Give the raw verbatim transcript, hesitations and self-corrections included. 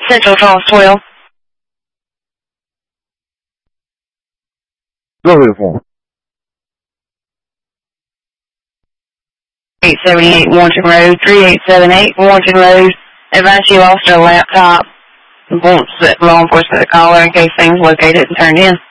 Central Charles twelve. Go ahead for him. eight seventy-eight Warrenton Road, three eight seven eight Warrenton Road. Advise you lost her laptop. Wants law enforcement to call her in case things located and turned in.